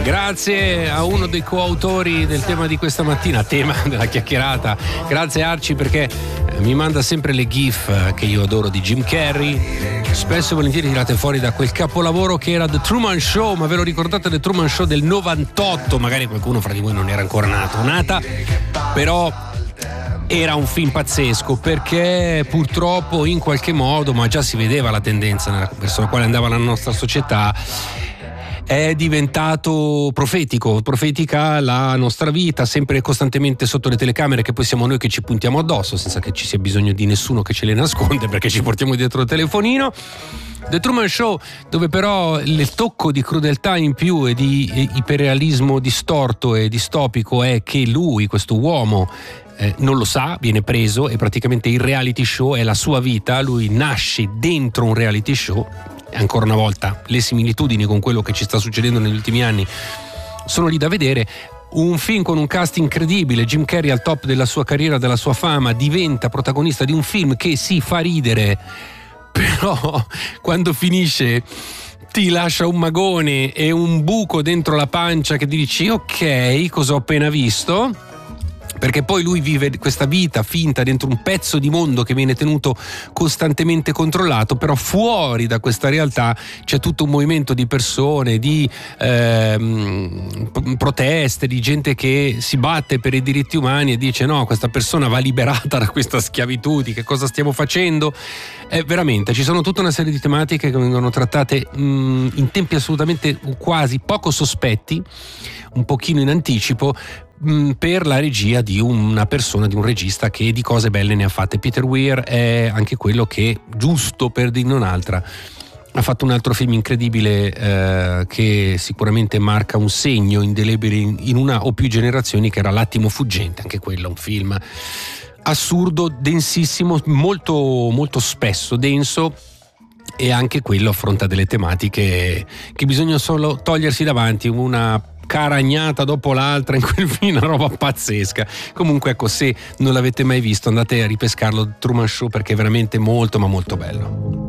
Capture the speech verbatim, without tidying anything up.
Grazie a uno dei coautori del tema di questa mattina, tema della chiacchierata. Grazie Arci, perché mi manda sempre le gif che io adoro di Jim Carrey, spesso e volentieri tirate fuori da quel capolavoro che era The Truman Show. Ma ve lo ricordate The Truman Show del novantotto? Magari qualcuno fra di voi non era ancora nato, nata, però era un film pazzesco, perché purtroppo in qualche modo, ma già si vedeva la tendenza verso la quale andava la nostra società, è diventato profetico, profetica la nostra vita, sempre e costantemente sotto le telecamere, che poi siamo noi che ci puntiamo addosso senza che ci sia bisogno di nessuno che ce le nasconde, perché ci portiamo dietro il telefonino. The Truman Show, dove però il tocco di crudeltà in più e di iperrealismo distorto e distopico è che lui, questo uomo, eh, non lo sa, viene preso, e praticamente il reality show è la sua vita. Lui nasce dentro un reality show. Ancora una volta le similitudini con quello che ci sta succedendo negli ultimi anni sono lì da vedere. Un film con un cast incredibile, Jim Carrey al top della sua carriera, della sua fama, diventa protagonista di un film che si fa ridere, però quando finisce ti lascia un magone e un buco dentro la pancia che ti dici ok, cosa ho appena visto? Perché poi lui vive questa vita finta dentro un pezzo di mondo che viene tenuto costantemente controllato, però fuori da questa realtà c'è tutto un movimento di persone, di ehm, proteste, di gente che si batte per i diritti umani e dice no, questa persona va liberata da questa schiavitù, di che cosa stiamo facendo? Eh, veramente ci sono tutta una serie di tematiche che vengono trattate mh, in tempi assolutamente quasi poco sospetti, un pochino in anticipo, per la regia di una persona, di un regista che di cose belle ne ha fatte. Peter Weir è anche quello che, giusto per dirne un'altra, ha fatto un altro film incredibile eh, che sicuramente marca un segno indelebile in, in una o più generazioni, che era L'attimo fuggente. Anche quello un film assurdo, densissimo, molto, molto spesso denso, e anche quello affronta delle tematiche che bisogna solo togliersi davanti, una caragnata dopo l'altra in quel film, una roba pazzesca. Comunque ecco, se non l'avete mai visto andate a ripescarlo, Truman Show, perché è veramente molto ma molto bello.